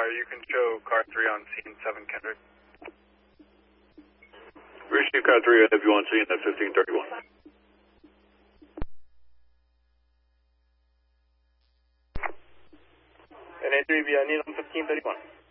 You can show car 3 on scene 7 Kendrick. Receive car 3, if you want scene at 1531. NA3 via Needham 1531.